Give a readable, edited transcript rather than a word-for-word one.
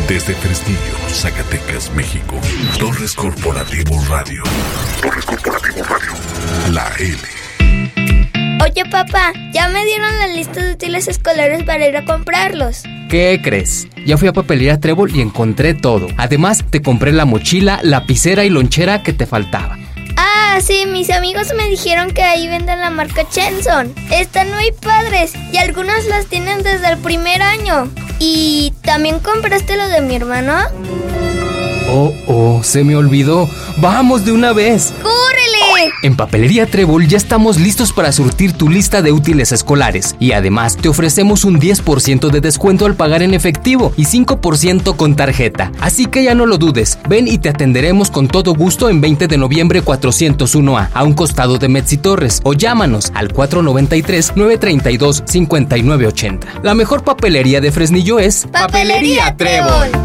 Desde Fresnillo, Zacatecas, México. Torres Corporativo Radio. Torres Corporativo Radio. La L. Oye, papá, ya me dieron la lista de útiles escolares para ir a comprarlos. ¿Qué crees? Ya fui a Papelería Trébol y encontré todo. Además, te compré la mochila, lapicera y lonchera que te faltaba. Ah, sí, mis amigos me dijeron que ahí venden la marca Chenson. Están muy padres y algunas las tienen desde el primer año. ¿Y también compraste lo de mi hermano? Oh, se me olvidó. ¡Vamos de una vez! ¡Córrele! En Papelería Trébol ya estamos listos para surtir tu lista de útiles escolares. Y además te ofrecemos un 10% de descuento al pagar en efectivo y 5% con tarjeta. Así que ya no lo dudes. Ven y te atenderemos con todo gusto en 20 de noviembre 401A, a un costado de Metzi Torres. O llámanos al 493-932-5980. La mejor papelería de Fresnillo es Papelería Trébol.